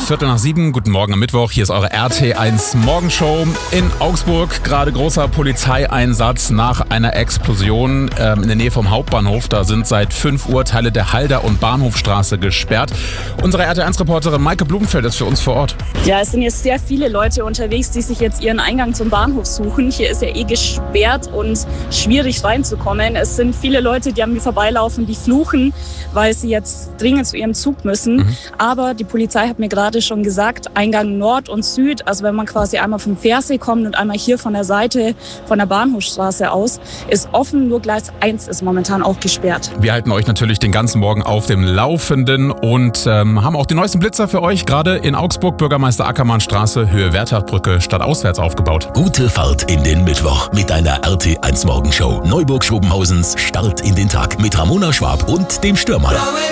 6:15. Guten Morgen am Mittwoch. Hier ist eure RT1 Morgenshow in Augsburg. Gerade großer Polizeieinsatz nach einer Explosion in der Nähe vom Hauptbahnhof. Da sind seit 5 Uhr Teile der Halder- und Bahnhofstraße gesperrt. Unsere RT1-Reporterin Maike Blumenfeld ist für uns vor Ort. Ja, es sind jetzt sehr viele Leute unterwegs, die sich jetzt ihren Eingang zum Bahnhof suchen. Hier ist ja gesperrt und schwierig reinzukommen. Es sind viele Leute, die an mir vorbeilaufen, die fluchen, weil sie jetzt dringend zu ihrem Zug müssen. Aber die Polizei hat mir gerade schon gesagt, Eingang Nord und Süd, also wenn man quasi einmal vom Fährsee kommt und einmal hier von der Seite von der Bahnhofstraße aus, ist offen, nur Gleis 1 ist momentan auch gesperrt. Wir halten euch natürlich den ganzen Morgen auf dem Laufenden und haben auch die neuesten Blitzer für euch, gerade in Augsburg, Bürgermeister Ackermannstraße, Höhe Werthartbrücke, stadtauswärts aufgebaut. Gute Fahrt in den Mittwoch mit einer RT1 Morgenshow. Neuburg-Schobenhausens Start in den Tag mit Ramona Schwab und dem Stürmer.